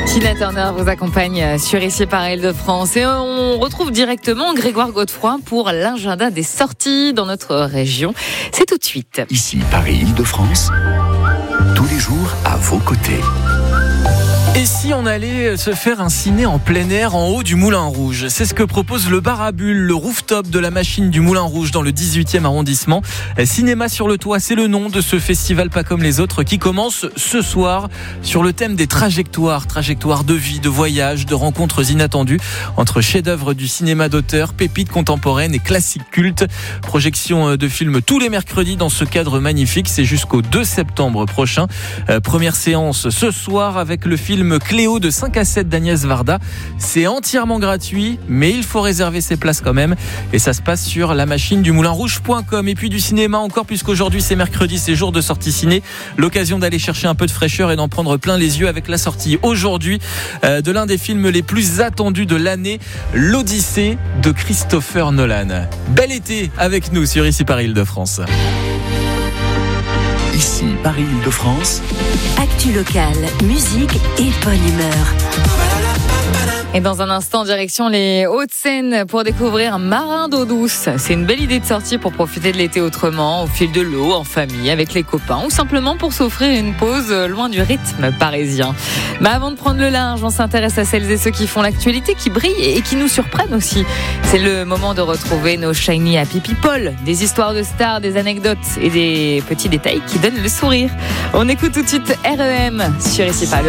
Tina Turner vous accompagne sur Ici par Île-de-France et on retrouve directement Grégoire Godefroy pour l'agenda des sorties dans notre région. C'est tout de suite. Ici Paris-Île-de-France, tous les jours à vos côtés. Et si on allait se faire un ciné en plein air en haut du Moulin Rouge ? C'est ce que propose le bar à bulles, le rooftop de la machine du Moulin Rouge dans le 18e arrondissement. Cinéma sur le toit, c'est le nom de ce festival pas comme les autres qui commence ce soir sur le thème des trajectoires de vie, de voyage, de rencontres inattendues entre chefs-d'œuvre du cinéma d'auteur, pépites contemporaines et classiques cultes. Projection de films tous les mercredis dans ce cadre magnifique, c'est jusqu'au 2 septembre prochain. Première séance ce soir avec le film Cléo de 5 à 7 d'Agnès Varda. C'est entièrement gratuit, mais il faut réserver ses places quand même. Et ça se passe sur la machine du moulinrouge.com. Et puis du cinéma encore, puisqu'aujourd'hui c'est mercredi, c'est jour de sortie ciné. L'occasion d'aller chercher un peu de fraîcheur et d'en prendre plein les yeux avec la sortie aujourd'hui de l'un des films les plus attendus de l'année, l'Odyssée de Christopher Nolan. Bel été avec nous sur Ici Paris Île-de-France. Ici Paris-Île-de-France. Actu locale, musique et bonne humeur. Et dans un instant, direction les Hauts-de-Seine pour découvrir Marin d'eau douce. C'est une belle idée de sortie pour profiter de l'été autrement, au fil de l'eau, en famille, avec les copains, ou simplement pour s'offrir une pause loin du rythme parisien. Mais avant de prendre le large, on s'intéresse à celles et ceux qui font l'actualité, qui brillent et qui nous surprennent aussi. C'est le moment de retrouver nos shiny happy people, des histoires de stars, des anecdotes et des petits détails qui donnent le sourire. On écoute tout de suite REM sur Ici Paris.